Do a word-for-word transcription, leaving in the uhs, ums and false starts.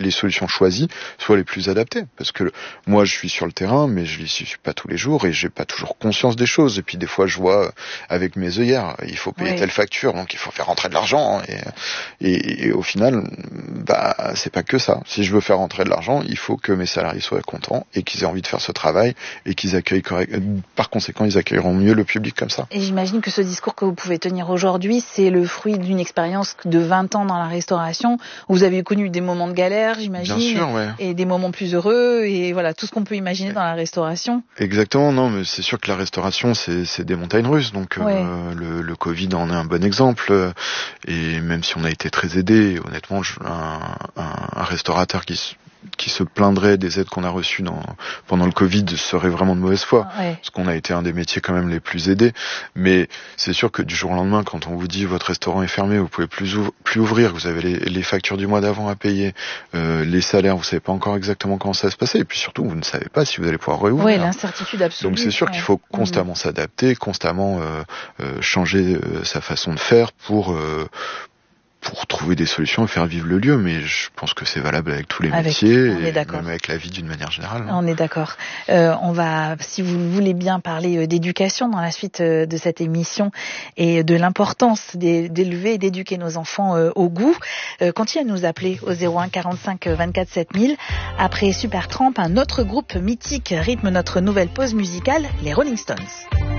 les solutions choisies soient les plus adaptées. Parce que moi, je suis sur le terrain, mais je n'y suis pas tous les jours et j'ai pas toujours conscience des choses. Et puis des fois, je vois avec mes œillères, il faut payer oui. telle facture, donc il faut faire rentrer de l'argent. Et, et, et au final, bah c'est pas que ça. Si je veux faire rentrer de l'argent, il faut que mes salariés soient contents et qu'ils aient envie de faire ce travail et qu'ils accueillent correct. Par conséquent, ils accueilleront mieux le public comme ça. Et j'imagine que ce discours que vous pouvez tenir aujourd'hui, c'est le fruit d'une expérience de vingt ans dans la restauration. Vous avez connu des moments de galère, j'imagine, Bien sûr, ouais. et des moments plus heureux, et voilà, tout ce qu'on peut imaginer dans la restauration. Exactement, non, mais c'est sûr que la restauration, c'est, c'est des montagnes russes, donc ouais. euh, le, le Covid en est un bon exemple, et même si on a été très aidé, honnêtement, je, un, un, un restaurateur qui qui se plaindrait des aides qu'on a reçues dans, pendant le Covid serait vraiment de mauvaise foi, ouais. parce qu'on a été un des métiers quand même les plus aidés. Mais c'est sûr que du jour au lendemain, quand on vous dit votre restaurant est fermé, vous pouvez plus, ouvr- plus ouvrir, vous avez les, les factures du mois d'avant à payer, euh, les salaires, vous savez pas encore exactement comment ça va se passer, et puis surtout, vous ne savez pas si vous allez pouvoir réouvrir. Oui, l'incertitude absolue. Donc c'est sûr ouais. qu'il faut constamment mmh. s'adapter, constamment euh, euh, changer euh, sa façon de faire pour... Euh, pour trouver des solutions et faire vivre le lieu, mais je pense que c'est valable avec tous les avec, métiers et même avec la vie d'une manière générale. On est d'accord. Euh, on va, si vous voulez bien, parler d'éducation dans la suite de cette émission et de l'importance d'élever et d'éduquer nos enfants au goût. Euh, continuez à nous appeler au zéro un quarante-cinq vingt-quatre sept mille. Après Supertramp, un autre groupe mythique rythme notre nouvelle pause musicale, les Rolling Stones.